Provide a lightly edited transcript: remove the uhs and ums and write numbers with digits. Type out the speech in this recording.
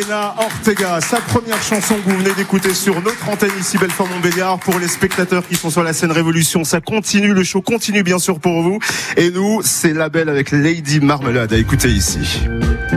Jenna Ortega, sa première chanson que vous venez d'écouter sur notre antenne ici Belfort-Montbéliard. Pour les spectateurs qui sont sur la scène Révolution, ça continue, le show continue bien sûr pour vous. Et nous, c'est Label avec Lady Marmelade à écouter ici.